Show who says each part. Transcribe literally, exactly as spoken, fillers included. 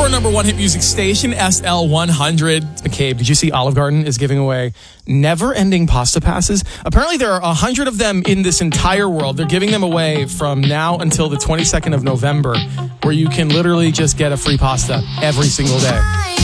Speaker 1: number one hit music station, S L one hundred. McCabe, did you see Olive Garden is giving away never-ending pasta passes? Apparently there are one hundred of them in this entire world. They're giving them away from now until the twenty-second of November, where you can literally just get a free pasta every single day.